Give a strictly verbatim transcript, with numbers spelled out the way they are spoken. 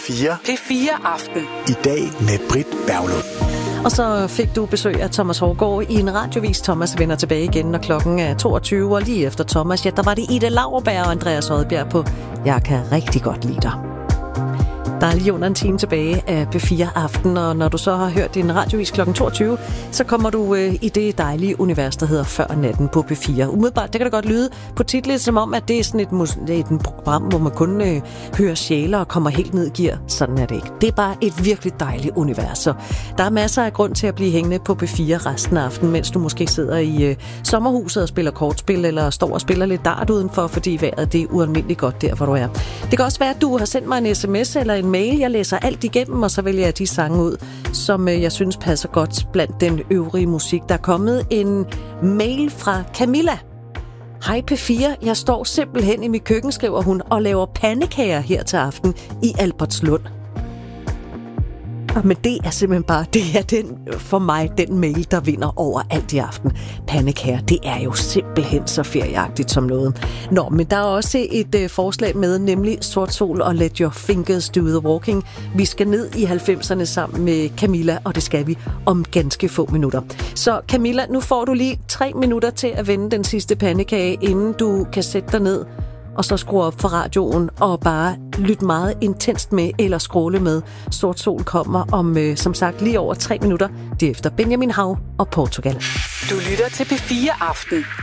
fire. P fire Aften. I dag med Britt Berglund. Og så fik du besøg af Thomas Hårgaard i en radiovis. Thomas vender tilbage igen, når klokken er toogtyve, og lige efter Thomas, ja, der var det Ida Lauerberg og Andreas Odbjerg på Jeg kan rigtig godt lide dig. Der er lige under en time tilbage af P fire Aften, og når du så har hørt din radiovis klokken toogtyve, så kommer du øh, i det dejlige univers, der hedder Før natten på P fire. Umiddelbart, det kan da godt lyde på titlet, som om, at det er sådan et, mus- det er et program, hvor man kun øh, hører sjæler og kommer helt ned i gear. Sådan er det ikke. Det er bare et virkelig dejligt univers, så der er masser af grund til at blive hængende på P fire resten af aftenen, mens du måske sidder i øh, sommerhuset og spiller kortspil, eller står og spiller lidt dart udenfor, fordi vejret det er ualmindeligt godt der, hvor du er. Det kan også være, at du har sendt mig en sms eller en mail. Jeg læser alt igennem, og så vælger jeg de sange ud, som jeg synes passer godt blandt den øvrige musik. Der er kommet en mail fra Camilla. Hej P fire, jeg står simpelthen i mit køkken, skriver hun, og laver pandekager her til aften i Albertslund. Men det er simpelthen bare, det er den, for mig, den mail, der vinder over alt i aften. Pandekager, det er jo simpelthen så ferieagtigt som noget. Nå, men der er også et øh, forslag med, nemlig Sort Sol og Let Your Fingers Do The Walking. Vi skal ned i halvfemserne sammen med Camilla, og det skal vi om ganske få minutter. Så Camilla, nu får du lige tre minutter til at vende den sidste pandekage, inden du kan sætte dig ned og så skrue op for radioen og bare lytte meget intenst med eller scrolle med. Sort Sol kommer om, øh, som sagt, lige over tre minutter. Det er efter Benjamin Hav og Portugal. Du lytter til P fire Aften.